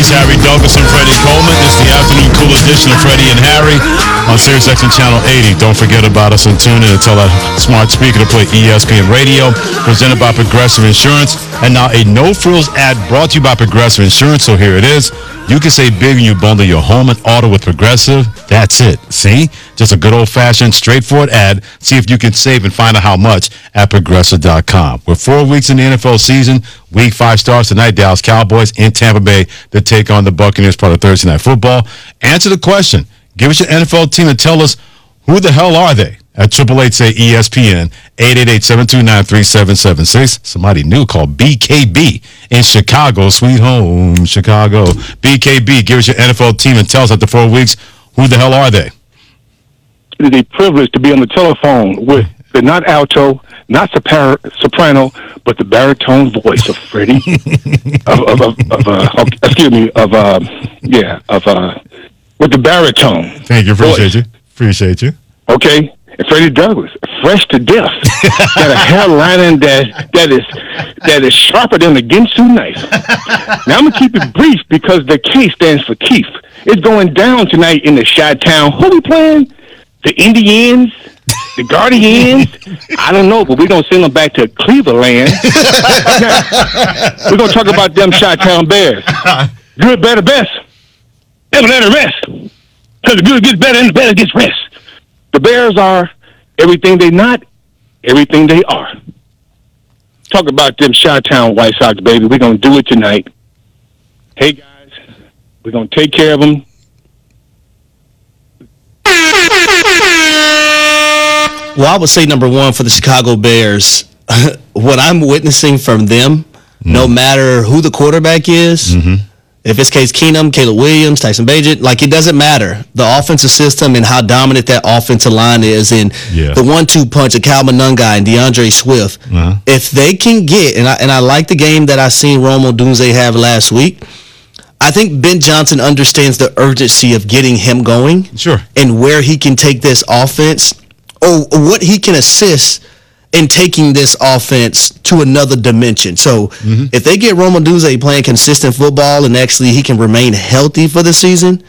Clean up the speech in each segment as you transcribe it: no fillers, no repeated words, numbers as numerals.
is Harry Douglas and Freddie Coleman. It's the afternoon cool edition of Freddie and Harry on SiriusXM Channel 80. Don't forget about us and tune in and tell that smart speaker to play ESPN Radio, presented by Progressive Insurance. And now a no-frills ad brought to you by Progressive Insurance. So here it is. You can save big when you bundle your home and auto with Progressive. That's it. See? Just a good old-fashioned, straightforward ad. See if you can save and find out how much at Progressive.com. We're 4 weeks in the NFL season. Week 5 starts tonight. Dallas Cowboys in Tampa Bay to take on the Buccaneers, part of Thursday Night Football. Answer the question. Give us your NFL team and tell us who the hell are they? At 888-SAY-ESPN, 888-729-3776. Somebody new called BKB in Chicago. Sweet home, Chicago. BKB, give us your NFL team and tell us after 4 weeks, who the hell are they? It is a privilege to be on the telephone with the not alto, not soprano, but the baritone voice of Freddie. With the baritone. Thank you. Appreciate you. Okay. And Freddie Douglas, fresh to death. Got a hairline that is sharper than a Ginsu knife. Now I'm gonna keep it brief because the K stands for Keith. It's going down tonight in the Chi-Town. Who we playing? The Indians? The Guardians? I don't know, but we're gonna send them back to Cleveland. We're gonna talk about them Chi-Town Bears. Good, better, best. Never let it rest. Because the good gets better and the better gets rest. The Bears are everything they not, everything they are. Talk about them Chi-Town White Sox, baby. We're going to do it tonight. Hey, guys, we're going to take care of them. Well, I would say number one for the Chicago Bears, what I'm witnessing from them, no matter who the quarterback is, if it's Case Keenum, Caleb Williams, Tyson Bagent, like it doesn't matter. The offensive system and how dominant that offensive line is, and the 1-2 punch of Calvin Nungai and DeAndre Swift. If they can get, and I like the game that I seen Romo Dunze have last week, I think Ben Johnson understands the urgency of getting him going. Sure. And where he can take this offense, or what he can assist in taking this offense to another dimension. So if they get Romo Dunze playing consistent football and actually he can remain healthy for the season,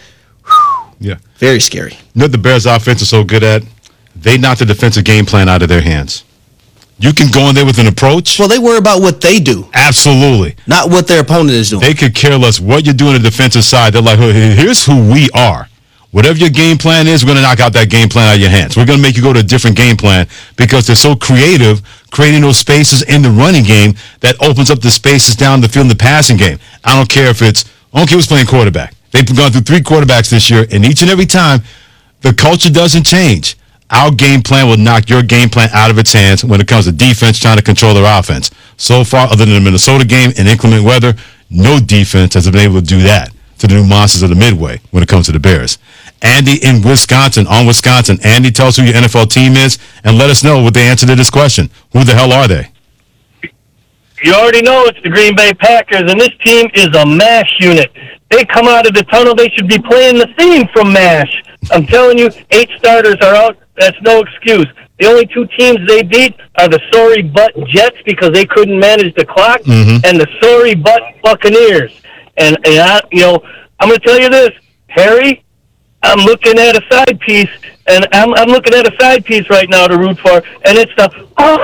very scary. You know what the Bears' offense is so good at? They knock the defensive game plan out of their hands. You can go in there with an approach. Well, they worry about what they do. Absolutely. Not what their opponent is doing. They could care less what you're doing on the defensive side. They're like, here's who we are. Whatever your game plan is, we're going to knock out that game plan out of your hands. We're going to make you go to a different game plan because they're so creative creating those spaces in the running game that opens up the spaces down the field in the passing game. I don't care who's playing quarterback. They've gone through 3 quarterbacks this year, and each and every time, the culture doesn't change. Our game plan will knock your game plan out of its hands when it comes to defense trying to control their offense. So far, other than the Minnesota game and inclement weather, no defense has been able to do that to the new monsters of the Midway when it comes to the Bears. Andy in Wisconsin, on Wisconsin. Andy, tell us who your NFL team is and let us know what the answer to this question. Who the hell are they? You already know it's the Green Bay Packers, and this team is a MASH unit. They come out of the tunnel, they should be playing the theme from MASH. I'm telling you, 8 starters are out. That's no excuse. The only 2 teams they beat are the sorry butt Jets because they couldn't manage the clock, and the sorry butt Buccaneers. And I'm going to tell you this, Harry, I'm looking at a side piece, and I'm looking at a side piece right now to root for, and it's the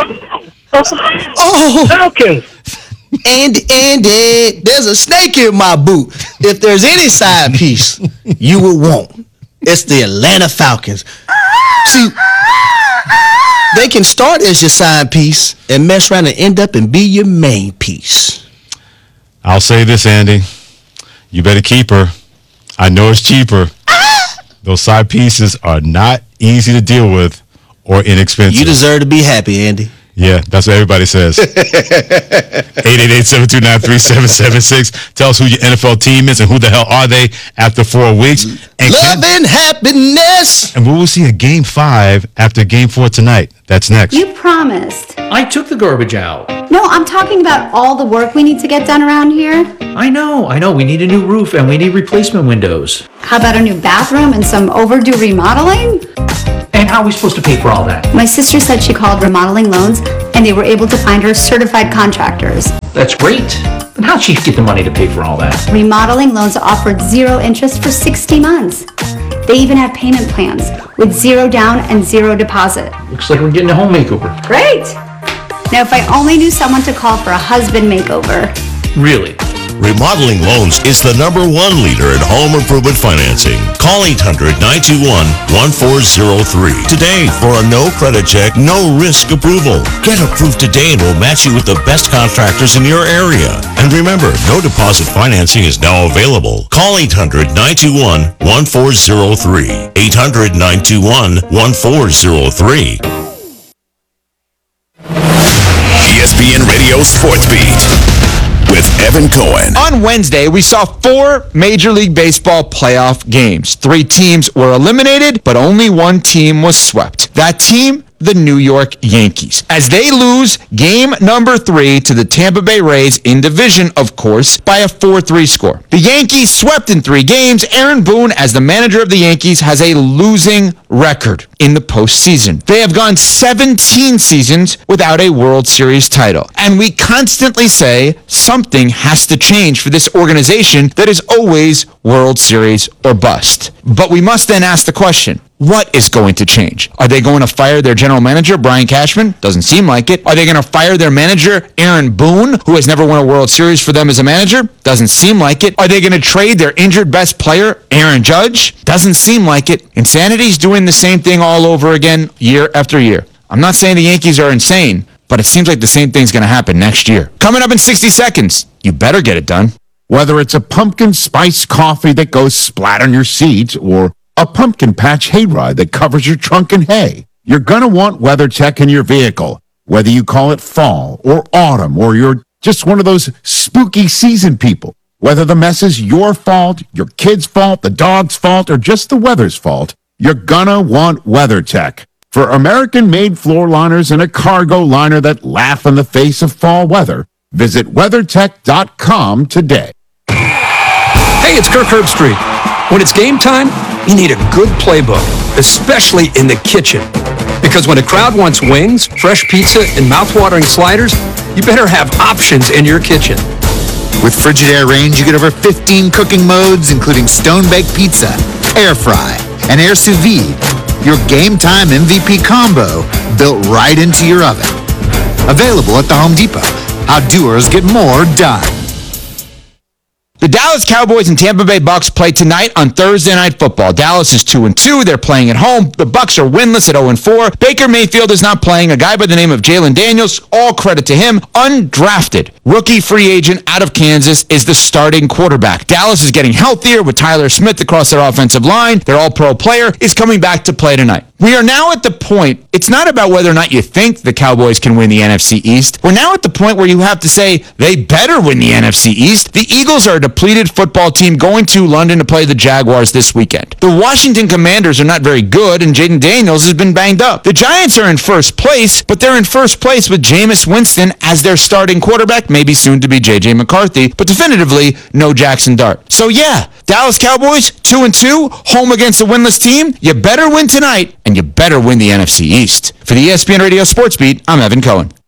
Falcons. Andy, there's a snake in my boot. If there's any side piece you would want, it's the Atlanta Falcons. See, they can start as your side piece and mess around and end up and be your main piece. I'll say this, Andy. You better keep her. I know it's cheaper. Those side pieces are not easy to deal with or inexpensive. You deserve to be happy, Andy. Yeah, that's what everybody says. 888-729-3776. Tell us who your NFL team is and who the hell are they after 4 weeks. And love and happiness. And we will see a Game 5 after Game 4 tonight. That's next. You promised. I took the garbage out. No, I'm talking about all the work we need to get done around here. I know. We need a new roof and we need replacement windows. How about a new bathroom and some overdue remodeling? And how are we supposed to pay for all that? My sister said she called Remodeling Loans and they were able to find her certified contractors. That's great. But how'd she get the money to pay for all that? Remodeling Loans offered 0 interest for 60 months. They even have payment plans with 0 down and 0 deposit. Looks like we're getting a home makeover. Great! Now, if I only knew someone to call for a husband makeover. Really? Remodeling Loans is the #1 leader in home improvement financing. Call 800-921-1403 today for a no credit check, no risk approval. Get approved today and we'll match you with the best contractors in your area. And remember, no deposit financing is now available. Call 800-921-1403. 800-921-1403. ESPN Radio Sports Beat with Evan Cohen. On Wednesday, we saw 4 Major League Baseball playoff games. 3 teams were eliminated, but only 1 team was swept. That team, the New York Yankees, as they lose game number 3 to the Tampa Bay Rays in division, of course, by a 4-3 score. The Yankees swept in 3 games. Aaron Boone, as the manager of the Yankees, has a losing record in the postseason. They have gone 17 seasons without a World Series title. And we constantly say something has to change for this organization that is always World Series or bust. But we must then ask the question, what is going to change? Are they going to fire their general manager, Brian Cashman? Doesn't seem like it. Are they going to fire their manager, Aaron Boone, who has never won a World Series for them as a manager? Doesn't seem like it. Are they going to trade their injured best player, Aaron Judge? Doesn't seem like it. Insanity's doing the same thing all over again, year after year. I'm not saying the Yankees are insane, but it seems like the same thing's going to happen next year. Coming up in 60 seconds, you better get it done. Whether it's a pumpkin spice coffee that goes splat on your seat or a pumpkin patch hayride that covers your trunk in hay, you're going to want WeatherTech in your vehicle. Whether you call it fall or autumn or you're just one of those spooky season people, whether the mess is your fault, your kid's fault, the dog's fault, or just the weather's fault, you're going to want WeatherTech. For American-made floor liners and a cargo liner that laugh in the face of fall weather, visit WeatherTech.com today. Hey, it's Kirk Herbstreit. When it's game time, you need a good playbook, especially in the kitchen. Because when a crowd wants wings, fresh pizza, and mouth-watering sliders, you better have options in your kitchen. With Frigidaire Range, you get over 15 cooking modes, including stone-baked pizza, air fry, and air sous vide. Your game time MVP combo built right into your oven. Available at the Home Depot. How doers get more done. The Dallas Cowboys and Tampa Bay Bucks play tonight on Thursday Night Football. Dallas is 2-2. They're playing at home. The Bucks are winless at 0-4. Baker Mayfield is not playing. A guy by the name of Jalen Daniels, all credit to him, undrafted. Rookie free agent out of Kansas is the starting quarterback. Dallas is getting healthier with Tyler Smith across their offensive line. Their all-pro player is coming back to play tonight. We are now at the point, it's not about whether or not you think the Cowboys can win the NFC East. We're now at the point where you have to say they better win the NFC East. The Eagles are a depleted football team going to London to play the Jaguars this weekend. The Washington Commanders are not very good, and Jaden Daniels has been banged up. The Giants are in first place, but they're in first place with Jameis Winston as their starting quarterback, maybe soon to be J.J. McCarthy, but definitively no Jackson Dart. So yeah, Dallas Cowboys, 2-2, home against a winless team. You better win tonight, and you better win the NFC East. For the ESPN Radio Sports Beat, I'm Evan Cohen.